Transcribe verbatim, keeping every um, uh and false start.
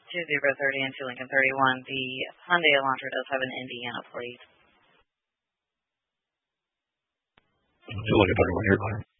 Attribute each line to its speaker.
Speaker 1: two zero thirty and two Lincoln thirty-one. The Hyundai Elantra does have an Indiana plate.
Speaker 2: Lincoln thirty-one here, Claire.